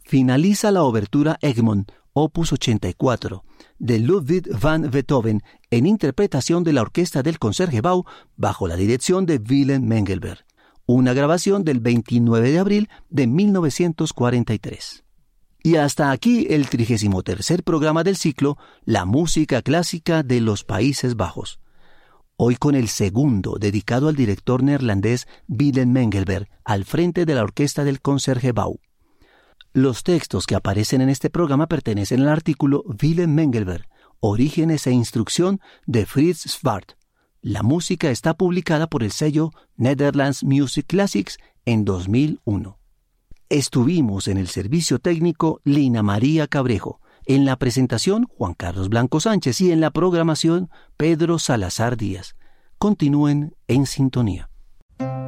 finaliza la obertura Egmont, opus 84, de Ludwig van Beethoven, en interpretación de la orquesta del Concertgebouw bajo la dirección de Wilhelm Mengelberg. Una grabación del 29 de abril de 1943. Y hasta aquí el 33º programa del ciclo La música clásica de los Países Bajos. Hoy con el segundo, dedicado al director neerlandés Willem Mengelberg, al frente de la orquesta del Concertgebouw. Los textos que aparecen en este programa pertenecen al artículo Willem Mengelberg, Orígenes e Instrucción de Frits Swart. La música está publicada por el sello Netherlands Music Classics en 2001. Estuvimos en el servicio técnico Lina María Cabrejo, en la presentación Juan Carlos Blanco Sánchez y en la programación Pedro Salazar Díaz. Continúen en sintonía.